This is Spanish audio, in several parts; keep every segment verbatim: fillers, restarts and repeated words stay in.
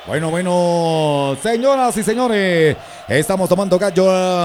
Bueno, bueno, señoras y señores, estamos tomando Gallo,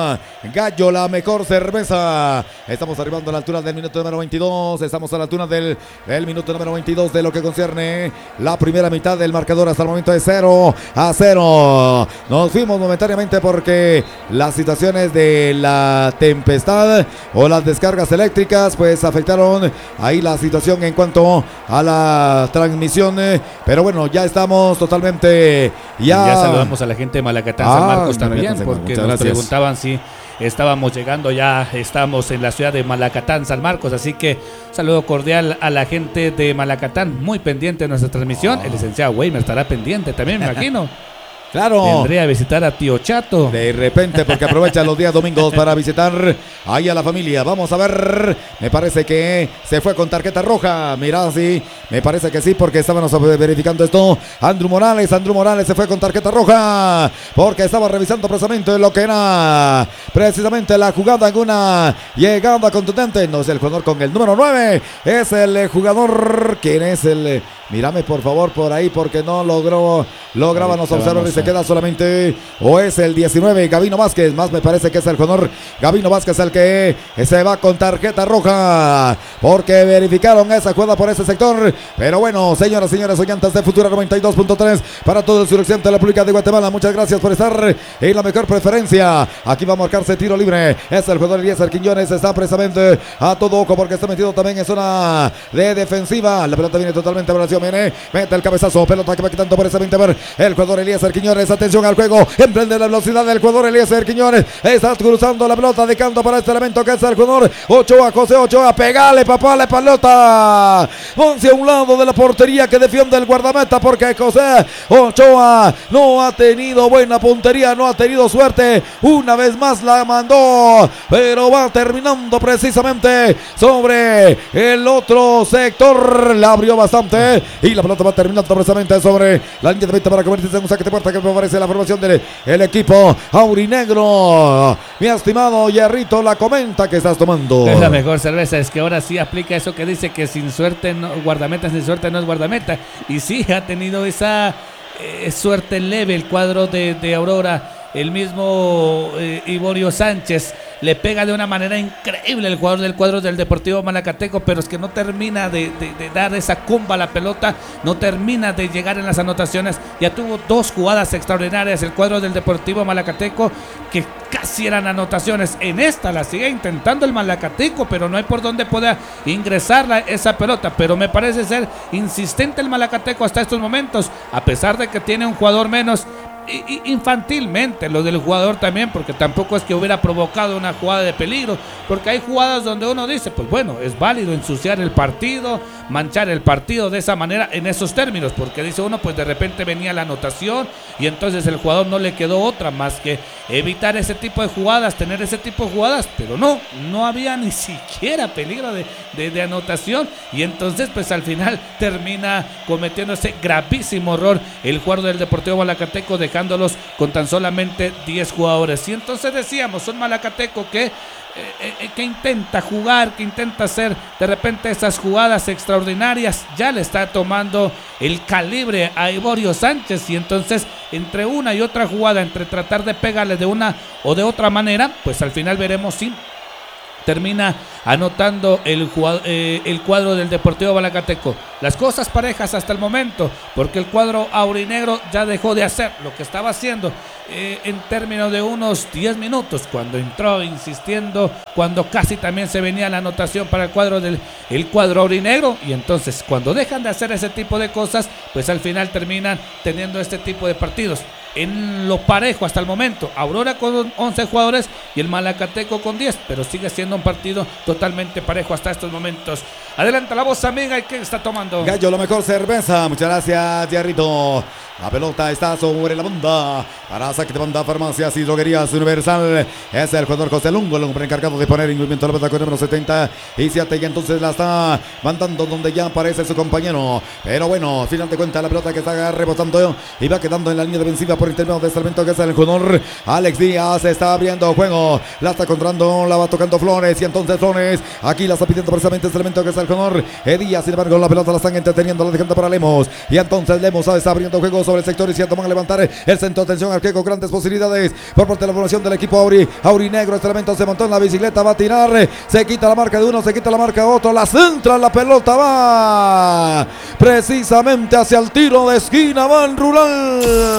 Gallo, la mejor cerveza. Estamos arribando a la altura del minuto número veintidós. Estamos a la altura del, del minuto número veintidós de lo que concierne la primera mitad del marcador. Hasta el momento de cero a cero. Nos fuimos momentáneamente porque las situaciones de la tempestad o las descargas eléctricas pues afectaron ahí la situación en cuanto a la transmisión. Pero bueno, ya estamos totalmente... Ya... ya saludamos a la gente de Malacatán, ah, San Marcos también, porque nos gracias. preguntaban si estábamos llegando ya, estamos en la ciudad de Malacatán, San Marcos, así que un saludo cordial a la gente de Malacatán, muy pendiente de nuestra transmisión. Oh. El licenciado Weimer estará pendiente también, me imagino. Claro. Vendría a visitar a Tío Chato. De repente, porque aprovecha los días domingos para visitar ahí a la familia. Vamos a ver. Me parece que se fue con tarjeta roja. Mira, sí. Me parece que sí, porque estábamos verificando esto. Andrew Morales. Andrew Morales se fue con tarjeta roja. Porque estaba revisando precisamente lo que era precisamente la jugada en una llegada contundente. No es el jugador con el número nueve. Es el jugador. ¿Quién es el...? Mírame por favor por ahí porque no logró, lograba nos observar y se queda solamente, o es el diecinueve, Gabino Vázquez, más me parece que es el jugador Gabino Vázquez el que se va con tarjeta roja, porque verificaron esa jugada por ese sector. Pero bueno, señoras y señores oyentes de Futura noventa y dos punto tres para todo el suroccidente de la República de Guatemala, muchas gracias por estar en la mejor preferencia. Aquí va a marcarse tiro libre, es el jugador Eliezer Quiñones, está precisamente a todo ojo porque está metido también en zona de defensiva. La pelota viene totalmente a relación. Viene, mete el cabezazo, pelota que va quitando por ese veinte ver el jugador Eliezer Quiñones, atención al juego, emprende la velocidad del jugador Eliezer Quiñones, está cruzando la pelota de canto para este elemento que es el jugador Ochoa, José Ochoa, pegale papá la pelota hacia un lado de la portería que defiende el guardameta porque José Ochoa no ha tenido buena puntería, no ha tenido suerte, una vez más la mandó, pero va terminando precisamente sobre el otro sector, la abrió bastante y la pelota va terminando precisamente sobre la línea de meta para convertirse en un saque de puerta que me parece la formación del el equipo aurinegro. Mi estimado Hierrito la comenta que estás tomando. Es la mejor cerveza, es que ahora sí aplica eso que dice que sin suerte, no, guardameta sin suerte no es guardameta. Y sí, ha tenido esa eh, suerte leve el cuadro de, de Aurora. El mismo eh, Ivorio Sánchez le pega de una manera increíble el jugador del cuadro del Deportivo Malacateco, pero es que no termina de, de, de dar esa cumba a la pelota, no termina de llegar en las anotaciones. Ya tuvo dos jugadas extraordinarias el cuadro del Deportivo Malacateco que casi eran anotaciones. En esta la sigue intentando el Malacateco, pero no hay por dónde pueda ingresar la, esa pelota. Pero me parece ser insistente el Malacateco hasta estos momentos, a pesar de que tiene un jugador menos. Infantilmente lo del jugador también, porque tampoco es que hubiera provocado una jugada de peligro, porque hay jugadas donde uno dice, pues bueno, es válido ensuciar el partido, manchar el partido de esa manera, en esos términos, porque dice uno, pues de repente venía la anotación y entonces el jugador no le quedó otra más que evitar ese tipo de jugadas, tener ese tipo de jugadas, pero no, no había ni siquiera peligro de, de, de anotación, y entonces pues al final termina cometiendo ese gravísimo error el jugador del Deportivo Malacateco, de dejándolos con tan solamente diez jugadores. Y entonces decíamos, un Malacateco que, eh, eh, que intenta jugar, que intenta hacer de repente esas jugadas extraordinarias, ya le está tomando el calibre a Ivorio Sánchez, y entonces entre una y otra jugada, entre tratar de pegarle de una o de otra manera, pues al final veremos si termina anotando el, eh, el cuadro del Deportivo Malacateco. Las cosas parejas hasta el momento, porque el cuadro aurinegro ya dejó de hacer lo que estaba haciendo eh, en términos de unos diez minutos, cuando entró insistiendo, cuando casi también se venía la anotación para el cuadro del el cuadro aurinegro, y entonces cuando dejan de hacer ese tipo de cosas, pues al final terminan teniendo este tipo de partidos. En lo parejo hasta el momento, Aurora con once jugadores y el Malacateco con diez, pero sigue siendo un partido totalmente parejo hasta estos momentos. Adelanta la voz amiga, ¿y qué está tomando? Gallo, la mejor cerveza, muchas gracias Yarrito. La pelota está sobre la banda para saque de banda, Farmacias y Droguerías Universal. Es el jugador José Lungo, el hombre encargado de poner en movimiento la pelota con el número setenta y siete, y entonces la está mandando donde ya aparece su compañero. Pero bueno, al final de cuentas la pelota que está rebotando y va quedando en la línea defensiva por intermedio de este elemento que es el jugador Alex Díaz. Está abriendo juego, la está controlando, la va tocando Flores, y entonces Flores aquí la está pidiendo precisamente este elemento que es el el jugador Díaz. Sin embargo, la pelota la están entreteniendo, la dejando para Lemos. Y entonces Lemos está abriendo juego sobre el sector izquierdo. Van a levantar el centro. Atención al que con grandes posibilidades por parte de la formación del equipo Auri. Aurinegro. Este elemento se montó en la bicicleta. Va a tirar. Se quita la marca de uno. Se quita la marca de otro. La centra. La pelota va precisamente hacia el tiro de esquina. Van Rural.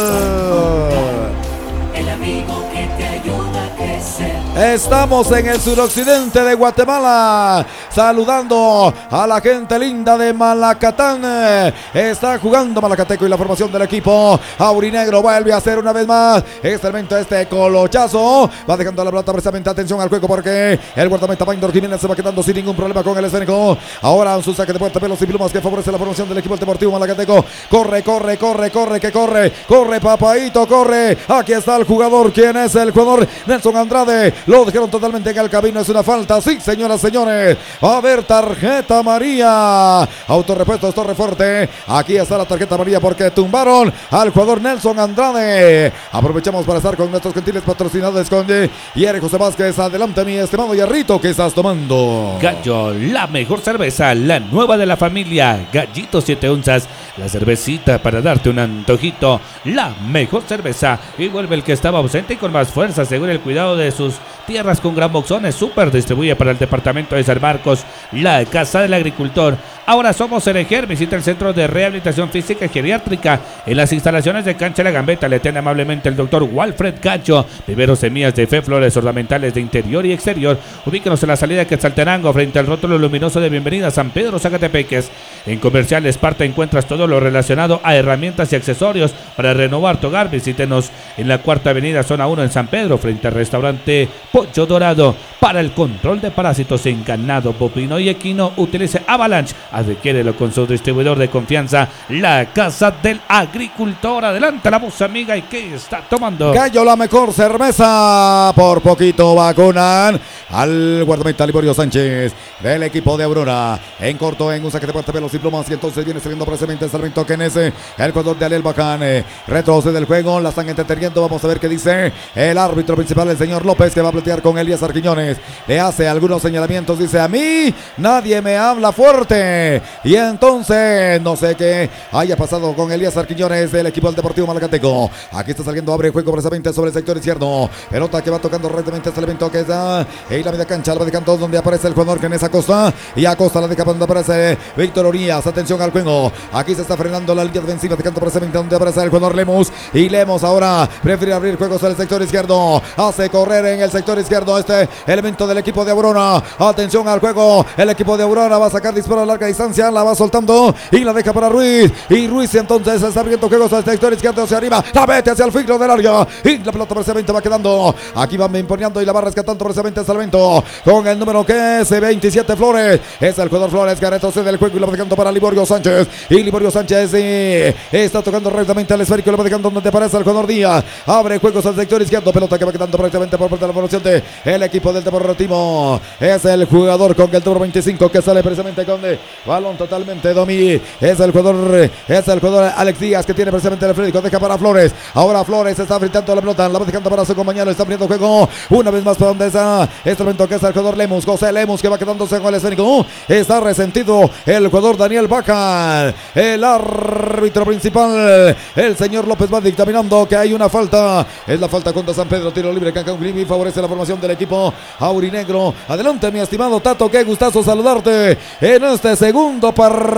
El amigo que te ayuda a crecer. Estamos en el suroccidente de Guatemala, saludando a la gente linda de Malacatán. Está jugando Malacateco y la formación del equipo aurinegro vuelve a hacer una vez más este elemento, este colochazo. Va dejando la pelota precisamente, atención al juego porque el guardameta Paindor Jiménez se va quedando sin ningún problema con el esférico. Ahora un su saque de puerta, pelos y plumas que favorece la formación del equipo deportivo Malacateco. Corre, corre, corre, corre, que corre, corre Papaito, corre. Aquí está el jugador, ¿quién es el jugador? Nelson Andrade. Lo dejaron totalmente en el camino, es una falta, sí señoras, señores. A ver, tarjeta amarilla. Autorrepuesto, Torre Fuerte. Aquí está la tarjeta amarilla porque tumbaron al jugador Nelson Andrade. Aprovechamos para estar con nuestros gentiles patrocinadores con Yere José Vázquez. Adelante mi estimado Yarrito, ¿qué estás tomando? Gallo, la mejor cerveza, la nueva de la familia. Gallito siete onzas, la cervecita para darte un antojito. La mejor cerveza. Y vuelve el que estaba ausente y con más fuerza, según el cuidado de sus tierras con gran boxones. Super distribuye para el departamento de San Marcos, la Casa del Agricultor. Ahora somos Ereger. Visita el Centro de Rehabilitación Física y Geriátrica en las instalaciones de Cancha La Gambeta. Le atiende amablemente el doctor Walfred Cacho. Viveros, semillas de fe, flores ornamentales de interior y exterior. Ubíquenos en la salida de Quetzaltenango frente al rótulo luminoso de bienvenida a San Pedro Zacatepeques. En Comercial Esparta encuentras todo lo relacionado a herramientas y accesorios para renovar tu hogar. Visítenos en la Cuarta Avenida, zona uno en San Pedro, frente al restaurante Pollo Dorado. Para el control de parásitos en ganado, bovino y equino, utilice Avalanche. Adquiérelo con su distribuidor de confianza, la Casa del Agricultor. Adelante la voz amiga. ¿Y qué está tomando? Gallo, la mejor cerveza. Por poquito vacunan al guardameta Liborio Sánchez del equipo de Aurora. En corto, en un saque de puerta, pelos y plumas. Y entonces viene saliendo precisamente el Sarmiento Kenese, el jugador de Alel Bacán. Retrocede el juego, la están entreteniendo. Vamos a ver qué dice el árbitro principal, el señor López, que va a plantear con Elías Arquiñones. Le hace algunos señalamientos. Dice: a mí nadie me habla fuerte. Y entonces no sé qué haya pasado con Elías Arquiñones del equipo del Deportivo Malacateco. Aquí está saliendo, abre el juego precisamente sobre el sector izquierdo. Pelota que va tocando rectamente este elemento que está en la media cancha. La va dejando donde aparece el jugador que en esa Acosta. Y Acosta la deja donde aparece Víctor Orías. Atención al juego. Aquí se está frenando la línea defensiva, dejando precisamente donde aparece el jugador Lemos. Y Lemos ahora prefiere abrir juegos en el sector izquierdo. Hace correr en el sector izquierdo este elemento del equipo de Aurora. Atención al juego. El equipo de Aurora va a sacar disparo a larga distancia. La va soltando y la deja para Ruiz. Y Ruiz entonces está abriendo juegos al sector izquierdo hacia arriba. La mete hacia el filo del área. Y la pelota precisamente va quedando. Aquí va imponiendo y la va rescatando precisamente el Salvento. Con el número que es veintisiete Flores. Es el jugador Flores que retrocede el juego y lo va dejando para Liborio Sánchez. Y Liborio Sánchez sí, está tocando rectamente al esférico. Lo va dejando donde aparece el jugador Díaz. Abre juegos al sector izquierdo. Pelota que va quedando prácticamente por parte de la formación de el equipo del Deportivo. Es el jugador con el número veinticinco que sale precisamente con el balón totalmente domi. Es el jugador, es el jugador Alex Díaz que tiene precisamente el esférico. Deja para Flores. Ahora Flores está fritando la pelota. La va dejando para su compañero. Está abriendo juego una vez más para donde está este momento que es el jugador Lemus. José Lemus que va quedándose con el esférico. Está resentido el jugador Daniel Baca. El árbitro principal, el señor López, va dictaminando que hay una falta. Es la falta contra San Pedro. Tiro libre. Cancún Grimi favorece la formación del equipo aurinegro. Adelante, mi estimado Tato. Qué gustazo saludarte en este segundo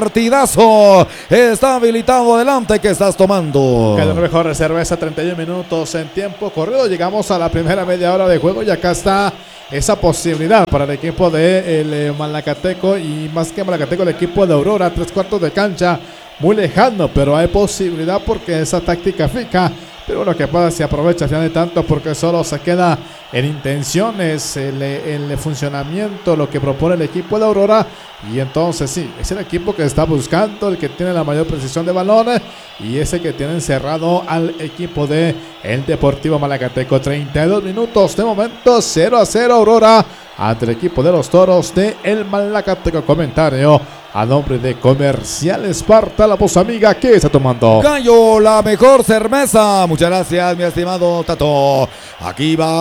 partidazo. Está habilitado. Adelante, ¿qué estás tomando? Cada mejor cerveza, treinta y uno minutos en tiempo corrido. Llegamos a la primera media hora de juego y acá está esa posibilidad para el equipo de el, eh, Malacateco y más que Malacateco, el equipo de Aurora. Tres cuartos de cancha, muy lejano, pero hay posibilidad porque esa táctica fija. Pero lo que pasa, se aprovecha final de tanto porque solo se queda en intenciones el, el funcionamiento, lo que propone el equipo de Aurora. Y entonces sí, es el equipo que está buscando, el que tiene la mayor precisión de balones y ese que tiene encerrado al equipo de el Deportivo Malacateco. treinta y dos minutos de momento, cero a cero Aurora ante el equipo de los Toros de el Malacateco. Comentario a nombre de Comercial Esparta, la voz amiga. ¿Qué está tomando? Gallo, la mejor cerveza. Muchas gracias, mi estimado Tato. Aquí va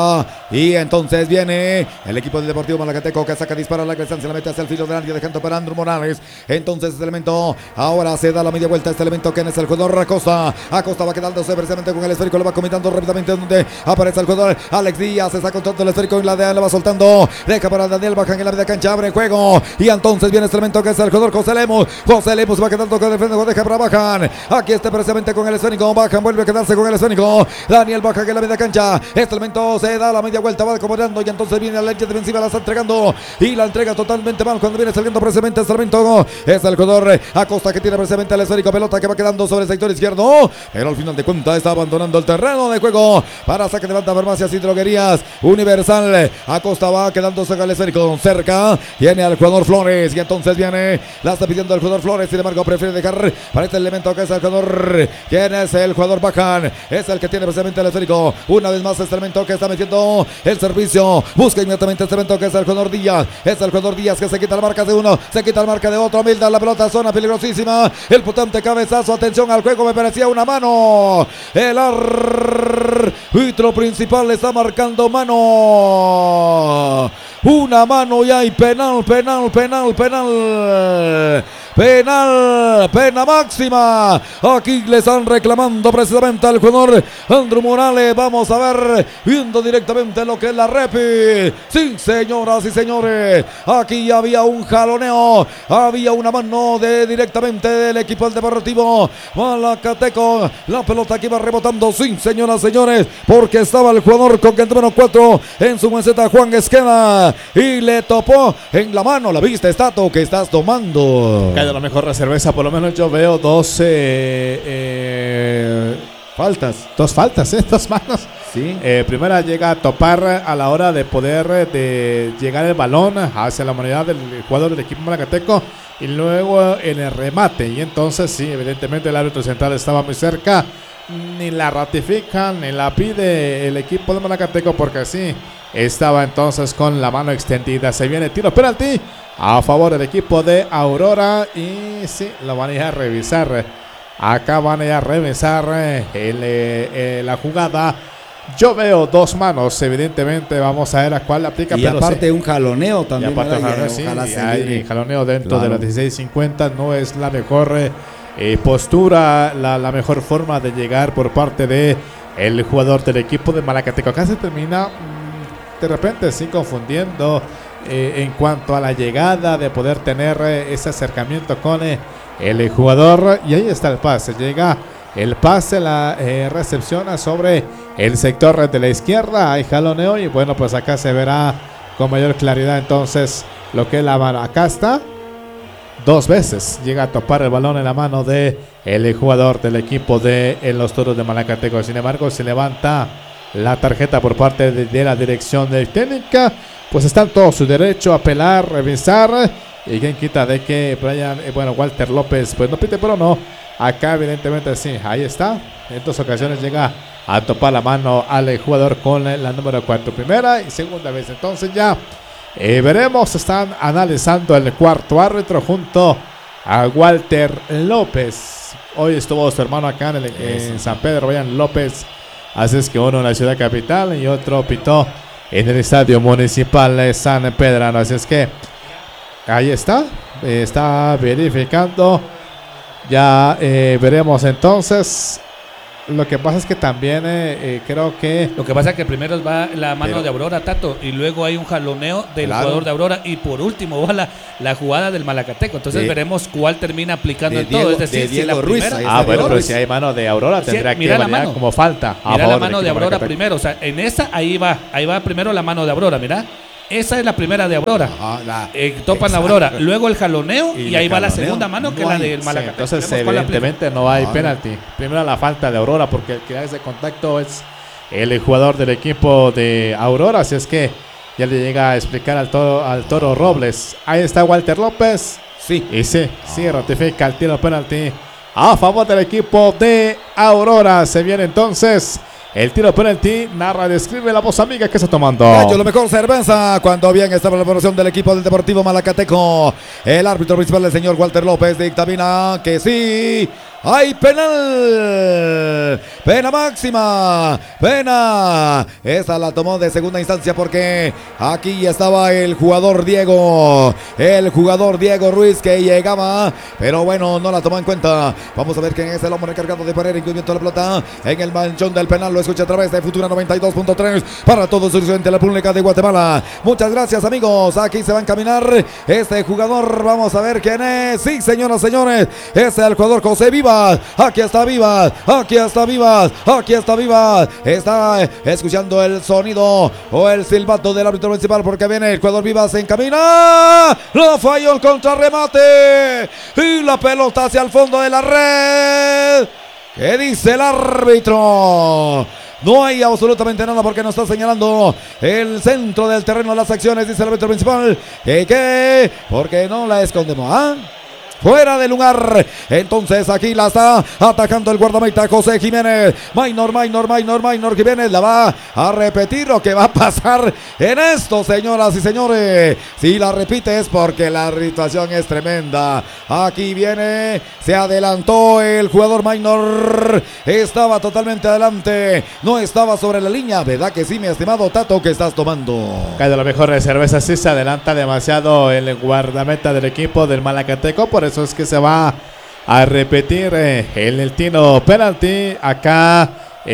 Y entonces viene el equipo del Deportivo Malacateco que saca, dispara a la distancia, la mete hacia el filo del área, dejando para Andrew Morales. Entonces este elemento ahora se da la media vuelta. Este elemento que es el jugador Acosta. Acosta va quedándose precisamente con el esférico, lo va combinando rápidamente donde aparece el jugador Alex Díaz. Se está contando el esférico y la de lo va soltando. Deja para Daniel Bajan en la media cancha, abre juego. Y entonces viene este elemento que es el jugador José Lemos. José Lemos va quedando con el frente, deja para Bajan. Aquí está precisamente con el esférico. Bajan vuelve a quedarse con el esférico. Daniel Bajan en la media cancha. Este elemento se da la media vuelta, va acomodando y entonces viene la leche defensiva, la está entregando y la entrega totalmente mal cuando viene saliendo precisamente este elemento. Es el jugador Acosta que tiene precisamente el esférico, pelota que va quedando sobre el sector izquierdo, pero al final de cuentas está abandonando el terreno de juego para saque de banda. Farmacias y droguerías Universal. Acosta va quedándose con el esférico cerca, viene al jugador Flores y entonces viene, la está pidiendo el jugador Flores, sin embargo prefiere dejar para este elemento que es el jugador, ¿quién es el jugador Bajan? Es el que tiene precisamente el esférico, una vez más este elemento que está metiendo el servicio, busca inmediatamente este elemento que es el jugador Díaz, es el jugador Díaz que se quita la marca de uno, se quita la marca de otro, Milda la pelota, zona peligrosísima, el potente cabezazo, atención al juego, me parecía una mano, el árbitro principal le está marcando mano, una mano y hay penal, penal, penal, penal, penal, pena máxima, aquí le están reclamando precisamente al jugador Andrew Morales. Vamos a ver, viendo directamente lo que es la repi, sí señoras y señores, aquí había un jaloneo, había una mano de directamente del equipo del Deportivo Malacateco, la pelota que iba rebotando, sí señoras y señores, porque estaba el jugador con el número cuatro en su meseta, Juan Esqueda, y le topó en la mano. La vista, Tato, que estás tomando. Cae de la mejor cerveza, por lo menos yo veo dos eh, eh, faltas, dos faltas, ¿eh? Dos manos. Sí. Eh, primera llega a topar a la hora de poder de llegar el balón hacia la humanidad del jugador del equipo malacateco y luego en el remate. Y entonces sí, evidentemente el árbitro central estaba muy cerca. Ni la ratifican, ni la pide el equipo de Malacateco porque sí, estaba entonces con la mano extendida. Se viene tiro penalti a favor del equipo de Aurora y sí, lo van a ir a revisar. Acá van a ir a revisar el, eh, la jugada. Yo veo dos manos, evidentemente. Vamos a ver a cuál aplica. Y pero aparte sí, un jaloneo también. y aparte ¿verdad? jaloneo, Y sí, ojalá y se hay libre. jaloneo dentro Claro. de las dieciséis cincuenta. No es la mejor eh, eh, postura, la, la mejor forma de llegar por parte de el jugador del equipo de Malacateco. Acá se termina mmm, de repente sí confundiendo eh, en cuanto a la llegada, de poder tener eh, ese acercamiento con eh, el jugador. Y ahí está el pase, llega el pase, la eh, recepciona sobre el sector de la izquierda, hay jaloneo y bueno, pues acá se verá con mayor claridad entonces lo que es la mano. Acá está, dos veces llega a topar el balón en la mano de el jugador del equipo de en los Toros de Malacateco. Sin embargo, se levanta la tarjeta por parte de, de la dirección de técnica, pues está en todo su derecho a apelar, revisar, y quien quita de que Brian, eh, bueno, Walter López, pues no pite, pero no. Acá evidentemente sí, ahí está. En dos ocasiones llega a topar la mano al jugador con la número cuatro. Primera y segunda vez. Entonces ya eh, veremos, están analizando el cuarto árbitro junto a Walter López. Hoy estuvo su hermano acá en, el, en San Pedro, Brian López. Así es que uno en la ciudad capital y otro pitó en el estadio municipal de San Pedrano. Así es que ahí está, eh, está verificando. Ya eh, veremos entonces. Lo que pasa es que también eh, eh, creo que Lo que pasa es que primero va la mano Pero- de Aurora, Tato, y luego hay un jaloneo del Claro. jugador de Aurora, y por último va la, la jugada del Malacateco. Entonces De- veremos cuál termina aplicando de en todo. Diego- Es decir, de si la Diego Ruiz, primera. ahí ah, bueno, Diego pero Ruiz. si hay mano de Aurora Sí, tendría que mira la validar mano. como falta. a Mira favor la del mano de equipo Aurora Malacateco. primero. O sea, en esa, ahí va. Ahí va primero la mano de Aurora, mira. Esa es la primera de Aurora. Ah, la- Eh, topan la Exacto. Aurora. Luego el jaloneo y, Y ahí el va la jaloneo. segunda mano, que No es la hay- del Sí, Malacateco. entonces Veremos cuál aplica. evidentemente no hay Ah, no. penalti. Primero la falta de Aurora porque el que da ese contacto es el jugador del equipo de Aurora. Así es que ya le llega a explicar al toro, al toro Robles. Ahí está Walter López. Sí. Y sí, sí, ratifica el tiro penalti a favor del equipo de Aurora. Se viene entonces el tiro penalti. Narra, describe la voz amiga que está tomando. Gallo, lo mejor cerveza. Cuando bien estaba la formación del equipo del Deportivo Malacateco. El árbitro principal, el señor Walter López, dictamina que sí. ¡Hay penal! ¡Pena máxima! ¡Pena! Esa la tomó de segunda instancia porque aquí estaba el jugador Diego. El jugador Diego Ruiz que llegaba, pero bueno, no la tomó en cuenta. Vamos a ver quién es el hombre encargado de poner incumplimiento de la pelota en el manchón del penal. Lo escucha a través de Futura noventa y dos punto tres para todos los de la República de Guatemala. Muchas gracias, amigos. Aquí se va a encaminar este jugador. Vamos a ver quién es. Sí, señoras, señores. Es el jugador José Vivas. Aquí está Vivas. Aquí está Vivas. Aquí está Vivas. Está escuchando el sonido o el silbato del árbitro principal porque viene el jugador Vivas. Se encamina. Lo falló el contrarremate. Y la pelota hacia el fondo de la red. ¿Qué dice el árbitro? No hay absolutamente nada porque nos está señalando el centro del terreno de las acciones, dice el árbitro principal. ¿Qué qué? Porque no la escondemos, ¿ah? Fuera de lugar. Entonces aquí la está atacando el guardameta José Jiménez. Minor, Minor, Minor, Minor Jiménez la va a repetir lo que va a pasar en esto, señoras y señores. Si la repite es porque la situación es tremenda. Aquí viene, se adelantó el jugador Minor. Estaba totalmente adelante. No estaba sobre la línea. ¿Verdad que sí, mi estimado Tato, que estás tomando? Cae de la mejor de cerveza. Sí se adelanta demasiado el guardameta del equipo del Malacateco. Por eso es que se va a repetir eh, el, el tiro penalti. Acá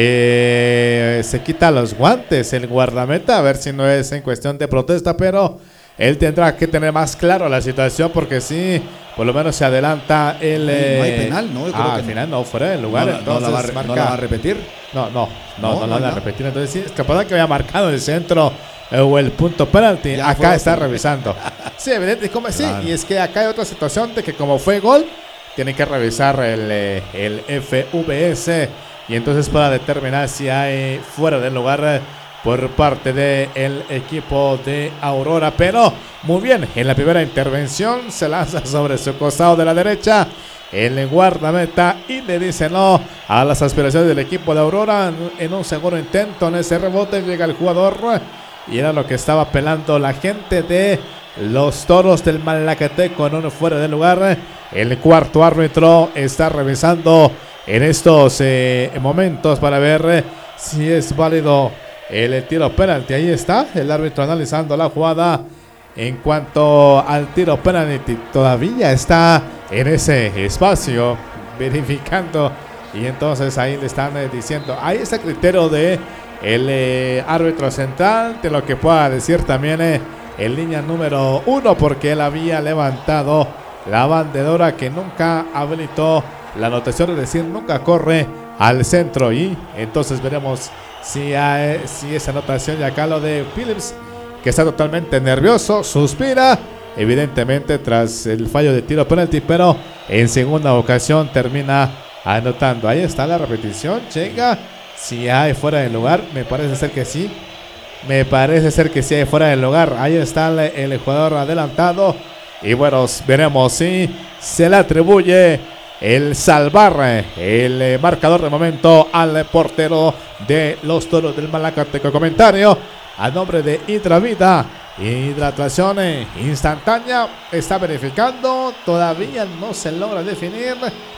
eh, se quita los guantes el guardameta, a ver si no es en cuestión de protesta, pero él tendrá que tener más claro la situación porque sí, por lo menos se adelanta el... Eh, no hay penal, ¿no? Yo creo ah, que al final no, fuera del lugar. No, entonces no, la va, marca, ¿No la va a repetir? No, no, no, no, No, no, la no, va a no. repetir. Entonces sí, es capaz de que había marcado el centro eh, o el punto penalti. Ya Acá fue está otro. revisando. Sí, evidente, como, sí, Claro. y es que acá hay otra situación de que como fue gol, tiene que revisar el, eh, el F V S y entonces para determinar si hay fuera del lugar eh, por parte del equipo de Aurora. Pero muy bien, en la primera intervención se lanza sobre su costado de la derecha el guardameta y le dice no a las aspiraciones del equipo de Aurora. En un segundo intento, en ese rebote llega el jugador y era lo que estaba apelando la gente de los Toros del Malacateco en un fuera de lugar. El cuarto árbitro está revisando en estos eh, momentos para ver eh, si es válido el tiro penalti. Ahí está el árbitro analizando la jugada. En cuanto al tiro penalti, todavía está en ese espacio verificando y entonces ahí le están eh, diciendo, ahí está el criterio de el eh, árbitro central, de lo que pueda decir también eh, en línea número uno, porque él había levantado la bandera que nunca habilitó la anotación, es decir, nunca corre al centro. Y entonces veremos si, hay, si esa anotación, y acá lo de Phillips, que está totalmente nervioso, suspira, evidentemente tras el fallo de tiro penalti, pero en segunda ocasión termina anotando. Ahí está la repetición, llega, si hay fuera del lugar, me parece ser que sí. Me parece ser que sí hay fuera del lugar. Ahí está el, el jugador adelantado. Y bueno, veremos si se le atribuye el salvar el eh, marcador de momento al portero de los Toros del Malacateco. Comentario a nombre de Hidravida. Hidratación eh, instantánea. Está verificando. Todavía no se logra definir.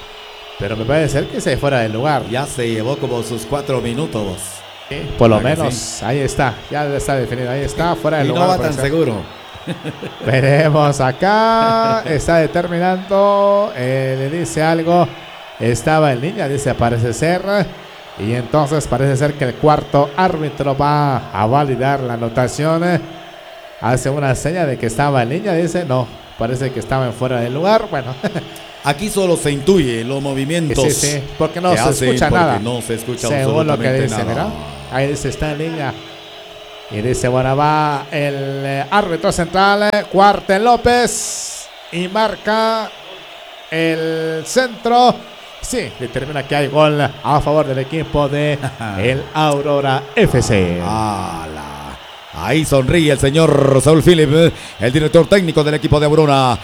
Pero me parece ser que se fuera del lugar. Ya se llevó como sus cuatro minutos. Sí, por lo ¿Verdad que menos, sí? ahí está, ya está definido, ahí está, fuera del Y lugar. no va por tan ejemplo. seguro. Veremos acá, está determinando, eh, le dice algo, estaba en línea, dice parece ser, y entonces parece ser que el cuarto árbitro va a validar la anotación, eh, hace una seña de que estaba en línea, dice no, parece que estaba en fuera del lugar, bueno. Aquí solo se intuye los movimientos. Sí, sí, porque no que se hacen, escucha porque nada. no se escucha Según lo que absolutamente dice, nada. mira. Ahí dice, está en línea. Y dice, bueno, va el eh, árbitro central, eh, Cuarte López. Y marca el centro. Sí, determina que hay gol a favor del equipo de el Aurora F C. ¡Hala! Ahí sonríe el señor Saúl Philip, el director técnico del equipo de Aurora.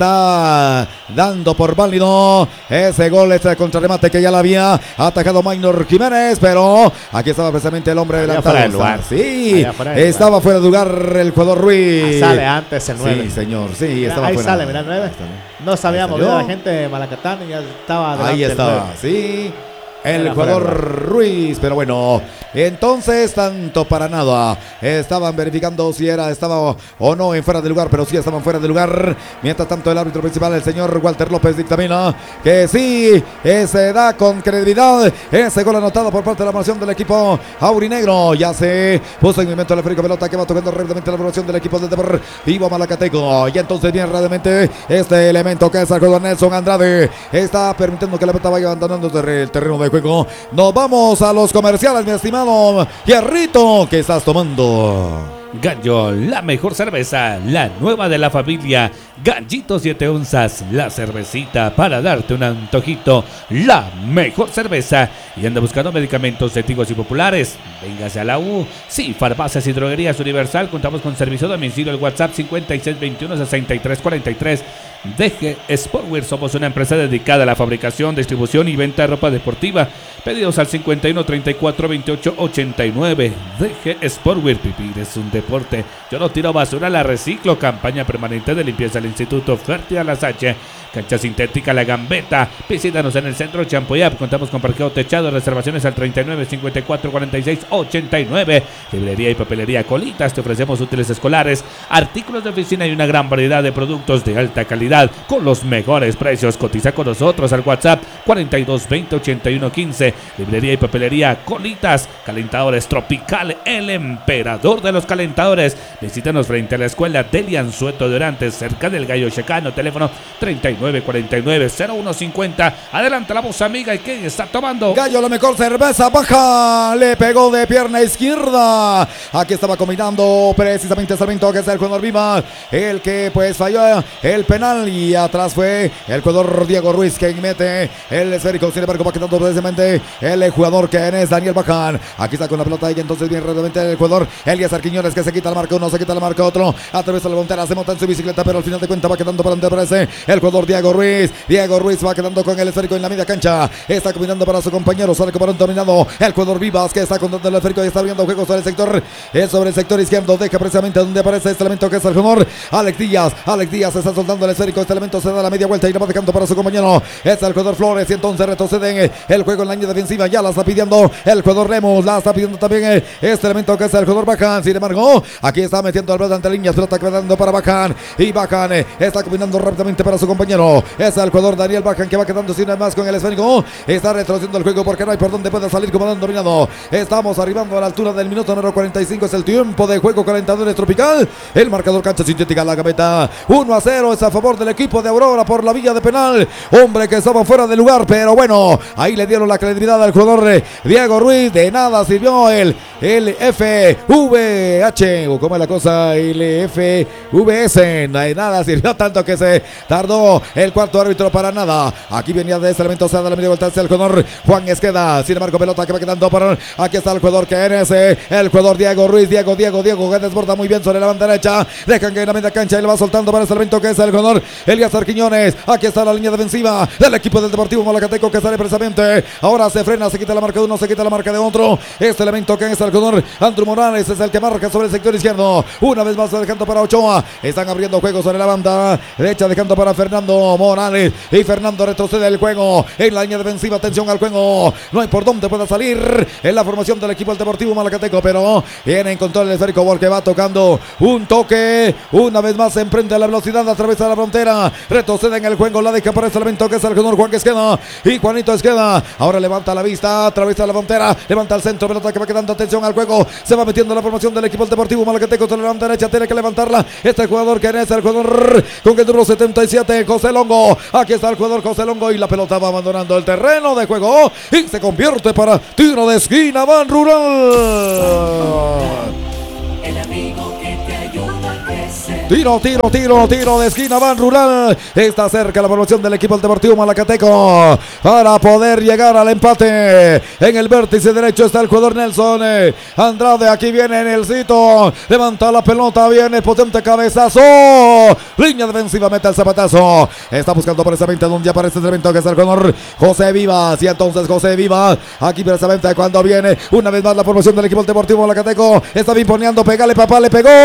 Está dando por válido ese gol, este contrarremate que ya la había atajado Maynor Jiménez, pero aquí estaba precisamente el hombre Allá adelantado. fuera de lugar. Sí, Allá fuera de estaba lugar. fuera de lugar el jugador Ruiz. Sale antes el nueve. Sí, señor, sí, Mira, estaba ahí fuera. sale, mira el nueve. No se había Ahí movido salió. la gente de Malacatán y ya estaba adelante Ahí el estaba, nueve. sí. El Era jugador fuera de Ruiz, pero bueno, entonces tanto para nada. Estaban verificando si era, estaba o no en fuera de lugar, pero sí estaban fuera de lugar. Mientras tanto el árbitro principal, el señor Walter López, dictamina que sí, eh, se da con credibilidad ese gol anotado por parte de la formación del equipo aurinegro. Ya se puso en movimiento el esférico pelota que va tocando rápidamente la formación del equipo del Deportivo Malacateco. Y entonces viene rápidamente este elemento que es el jugador Nelson Andrade. Está permitiendo que la pelota vaya abandonando el terreno de juego. Nos vamos a los comerciales, mi estimado Hierrito. ¿Qué estás tomando? Gallo, la mejor cerveza, la nueva de la familia. Gallito siete onzas, la cervecita para darte un antojito. La mejor cerveza. Y anda buscando medicamentos éticos y populares. Véngase a la U. Sí, Farmacias y Droguerías Universal. Contamos con servicio a domicilio. El WhatsApp cincuenta y seis veintiuno sesenta y tres cuarenta y tres. D G Sportwear. Somos una empresa dedicada a la fabricación, distribución y venta de ropa deportiva. Pedidos al cincuenta y uno treinta y cuatro veintiocho ochenta y nueve. D G Sportwear. Vivir es un deporte. Yo no tiro basura, la reciclo. Campaña permanente de limpieza del Instituto Fértil Las H. Cancha sintética La Gambeta. Visítanos en el centro Champuyap. Contamos con parqueo techado. Reservaciones al treinta y nueve cincuenta y cuatro cuarenta y seis ochenta y nueve. Librería y papelería Colitas. Te ofrecemos útiles escolares, artículos de oficina y una gran variedad de productos de alta calidad con los mejores precios. Cotiza con nosotros al WhatsApp cuarenta y dos veinte ochenta y uno quince. Librería y papelería Colitas. Calentadores Tropical, el emperador de los calentadores. Visítanos frente a la escuela Delian Sueto de Orantes, cerca del Gallo Checano. Teléfono treinta y nueve cuarenta y nueve cero uno cincuenta. Adelante la voz amiga. ¿Y qué está tomando? Gallo, la mejor cerveza, baja, le pegó de pierna izquierda. Aquí estaba combinando precisamente Sarmiento, que es el jugador Viva, el que pues falló el penal, y atrás fue el jugador Diego Ruiz que mete el esférico. Sin embargo, va quedando precisamente el jugador que es Daniel Baján. Aquí está con la pelota y entonces viene rápidamente el jugador Elias Arquiñones, que se quita la marca uno, se quita la marca otro, atraviesa la frontera, se monta en su bicicleta, pero al final de cuentas va quedando para donde aparece el jugador Diego Ruiz. Diego Ruiz va quedando con el esférico en la media cancha, está combinando para su compañero, sale como un dominado el jugador Vivas, que está contando el esférico y está viendo juego sobre el sector, es sobre el sector izquierdo, deja precisamente donde aparece este elemento que es el jugador Alex Díaz. Alex Díaz está soltando el esférico, este elemento se da la media vuelta y le va dejando para su compañero, es el jugador Flores, y entonces retrocede el juego en la línea defensiva, ya la está pidiendo el jugador Lemus, la está pidiendo también este elemento que es el jugador Baján. Sin embargo, aquí está metiendo el brazo ante líneas, pelota quedando para Baján, y Baján está combinando rápidamente para su compañero, es el jugador Daniel Baján, que va quedando sin más con el esférico, está retrocediendo el juego porque no hay por dónde pueda salir como dan dominado. Estamos arribando a la altura del minuto número cuarenta y cinco, es el tiempo de juego. Calentadores Tropical, el marcador cancha sintética La Gambeta, uno a cero es a favor del equipo de Aurora por la vía de penal. Hombre, que estaba fuera de lugar, pero bueno, ahí le dieron la credibilidad al jugador Diego Ruiz. De nada sirvió el, el F V H, o como es la cosa, el F V S, de nada sirvió, tanto que se tardó el cuarto árbitro para nada. Aquí venía de ese elemento, se da la media vuelta hacia el jugador Juan Esqueda. Sin embargo, pelota que va quedando para, aquí está el jugador que eres el jugador Diego Ruiz, Diego, Diego, Diego, que desborda muy bien sobre la banda derecha, dejan que en la media cancha y le va soltando para ese elemento que es el jugador Elias Arquiñones. Aquí está la línea defensiva del equipo del Deportivo Malacateco, que sale precisamente, ahora se frena, se quita la marca de uno, se quita la marca de otro, este elemento que es el jugador Andrew Morales, es el que marca sobre el sector izquierdo, una vez más dejando para Ochoa, están abriendo juego sobre la banda derecha, dejando para Fernando Morales, y Fernando retrocede el juego en la línea defensiva, atención al juego, no hay por dónde pueda salir en la formación del equipo del Deportivo Malacateco, pero viene en control el esférico porque va tocando un toque, una vez más se emprende la velocidad, atraviesa la frontera, retrocede en el juego, la deja para este elemento que es el jugador Juan Esqueda, y Juanito Esqueda ahora levanta la vista, atraviesa la frontera, levanta el centro, pelota que va quedando, atención al juego, se va metiendo la formación del equipo del Deportivo Malacateco, se levanta derecha, tiene que levantarla este jugador que es el jugador con el número setenta y siete, José Longo. Aquí está el jugador José Longo y la pelota va abandonando el terreno de juego y se convierte para tiro de esquina, Ban Rural. El amigo que te ayuda a crecer. Tiro, tiro, tiro, tiro de esquina, van Rural. Está cerca la formación del equipo del Deportivo Malacateco para poder llegar al empate. En el vértice derecho está el jugador Nelson Andrade. Aquí viene Nelsito. Levanta la pelota, viene potente cabezazo. Línea defensiva, mete el zapatazo. Está buscando precisamente donde aparece el evento que es el jugador José Vivas. Y entonces José Vivas, aquí precisamente cuando viene una vez más la formación del equipo del Deportivo Malacateco. Está imponiendo, pegale papá, le pegó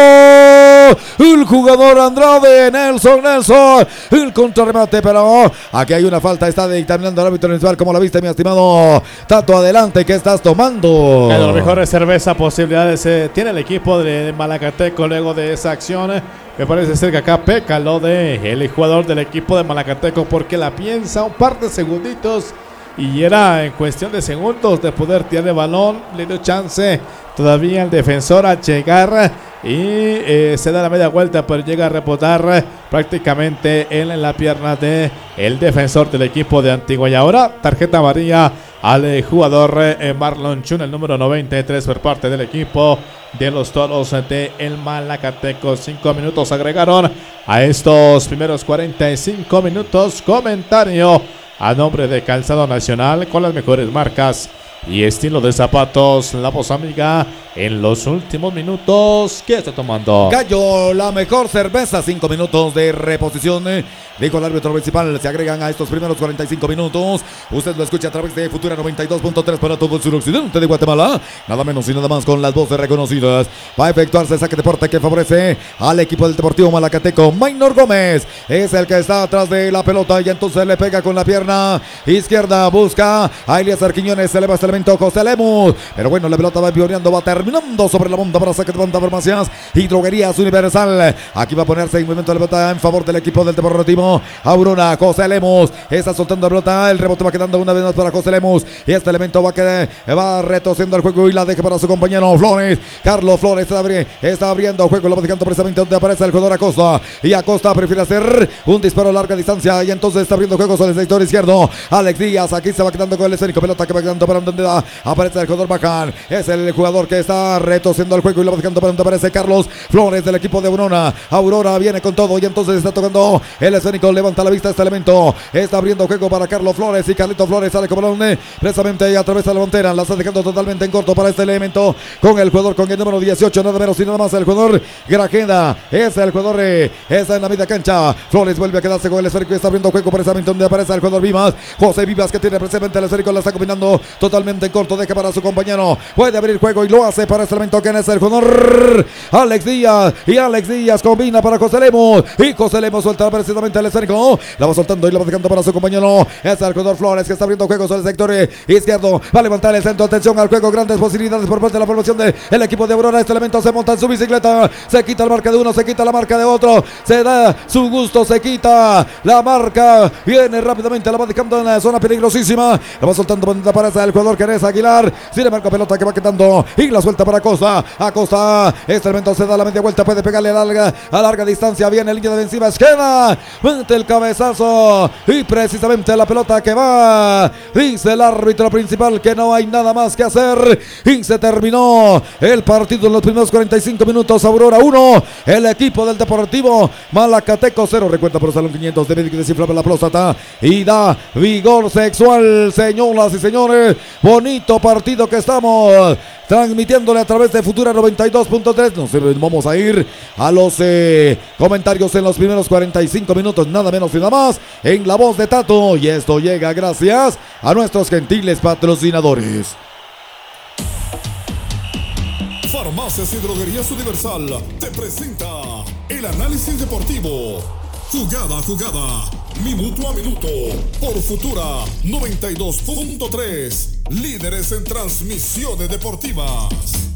el jugador Andrade, Nelson, Nelson, el contrarremate, pero aquí hay una falta, está dictaminando el árbitro municipal. Como la viste, mi estimado Tato? Adelante, ¿qué estás tomando? De las mejores cerveza posibilidades eh, tiene el equipo de Malacateco luego de esa acción. Eh, me parece ser que acá peca lo de el jugador del equipo de Malacateco, porque la piensa un par de segunditos y era en cuestión de segundos de poder tirar el balón. Le dio chance todavía el defensor a llegar y eh, se da la media vuelta, pero llega a rebotar prácticamente en la pierna de el defensor del equipo de Antigua. Y ahora tarjeta amarilla al eh, jugador eh, Marlon Chun, el número noventa y tres por parte del equipo de los Toros de el Malacateco. Cinco minutos agregaron a estos primeros cuarenta y cinco minutos. Comentario a nombre de Calzado Nacional, con las mejores marcas y estilo de zapatos, la voz amiga en los últimos minutos. ¿Qué está tomando? Gallo, la mejor cerveza. Cinco minutos de reposición, eh, dijo el árbitro principal. Se agregan a estos primeros cuarenta y cinco minutos. Usted lo escucha a través de Futura noventa y dos punto tres para todo el suroccidente de Guatemala. Nada menos y nada más con las voces reconocidas. Va a efectuarse el saque de puerta que favorece al equipo del Deportivo Malacateco. Maynor Gómez es el que está atrás de la pelota y entonces le pega con la pierna izquierda. Busca a Elías Quiñones. Se eleva este elemento José Lemus. Pero bueno, la pelota va pioneando, va terminando sobre la bomba para saque de banda. Farmacias y Droguerías Universal. Aquí va a ponerse en movimiento de la pelota en favor del equipo del Deportivo Aurora. José Lemus está soltando la pelota. El rebote va quedando una vez más para José Lemus. Y este elemento va a quedar, va retorciendo el juego y la deja para su compañero Flores. Carlos Flores está, abri está abriendo el juego. Lo va dejando precisamente donde aparece el jugador Acosta. Y Acosta prefiere hacer un disparo a larga distancia. Y entonces está abriendo juego sobre el sector izquierdo. Alex Díaz aquí se va quedando con el escénico. Pelota que va quedando para donde da. Aparece el jugador Bacán. Es el jugador que está retorciendo el juego y lo va dejando para donde aparece Carlos Flores del equipo de Aurora. Aurora viene con todo y entonces está tocando el escénico. Levanta la vista este elemento. Está abriendo juego para Carlos Flores y Carlito Flores sale como balón precisamente y atraviesa la frontera. La está dejando totalmente en corto para este elemento con el jugador con el número dieciocho. Nada menos y nada más el jugador Grajeda. Es el jugador. Eh, está en la media cancha. Flores vuelve a quedarse con el esférico y está abriendo juego precisamente donde aparece el jugador Vivas. José Vivas que tiene precisamente el esférico. La está combinando totalmente en corto. Deja para su compañero. Puede abrir juego y lo hace para este elemento que es el jugador Alex Díaz. Y Alex Díaz combina para José Lemos. Y José Lemos suelta precisamente el esférico. La va soltando y la va dejando para su compañero. Es el jugador Flores que está abriendo juego sobre el sector izquierdo. Va a levantar el centro. Atención al juego. Grandes posibilidades por parte de la formación del equipo de Aurora. Este elemento se monta en su bicicleta. Se quita la marca de uno. Se quita la marca de otro. Se da su gusto. Se quita la marca. Viene rápidamente. La va dejando en la zona peligrosísima. La va soltando donde aparece el jugador Querés Aguilar. Sin embargo, pelota que va quedando. Y la suelta para Acosta. Acosta. Este elemento se da la media vuelta. Puede pegarle a larga, a larga distancia. Viene línea defensiva. Esquina. Mete el cabezazo. Y precisamente la pelota que va. Dice el árbitro principal que no hay nada más que hacer. Y se terminó el partido en los primeros cuarenta y cinco minutos. Aurora uno. El equipo del Deportivo Malacateco cero. Recuerda por Salón quinientos de médico desinflable la próstata. Y da vigor sexual. Señoras y señores. Bonito partido que estamos transmitiéndole a través de Futura noventa y dos punto tres. Nos vamos a ir a los eh, comentarios en los primeros cuarenta y cinco minutos, nada menos y nada más, en la voz de Tato. Y esto llega gracias a nuestros gentiles patrocinadores. Farmacias y Droguerías Universal te presenta el análisis deportivo. Jugada a jugada, minuto a minuto, por Futura noventa y dos punto tres, líderes en transmisiones deportivas.